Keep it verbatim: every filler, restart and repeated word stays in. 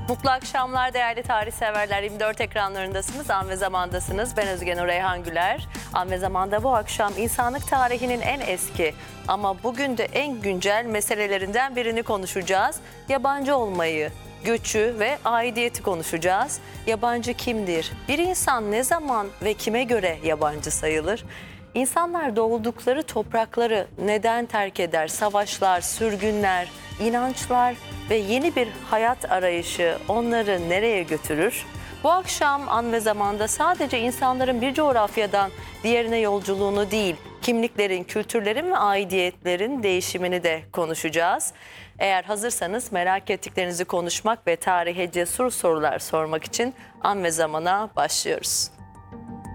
Mutlu akşamlar değerli tarih severler. yirmi dört ekranlarındasınız, An ve Zaman'dasınız. Ben Özge Nur Reyhan Güler. An ve Zaman'da bu akşam insanlık tarihinin en eski ama bugün de en güncel meselelerinden birini konuşacağız. Yabancı olmayı, göçü ve aidiyeti konuşacağız. Yabancı kimdir? Bir insan ne zaman ve kime göre yabancı sayılır? İnsanlar doğdukları toprakları neden terk eder? Savaşlar, sürgünler, inançlar ve yeni bir hayat arayışı onları nereye götürür? Bu akşam An ve Zaman'da sadece insanların bir coğrafyadan diğerine yolculuğunu değil, kimliklerin, kültürlerin ve aidiyetlerin değişimini de konuşacağız. Eğer hazırsanız merak ettiklerinizi konuşmak ve tarihe cesur sorular sormak için An ve Zaman'a başlıyoruz.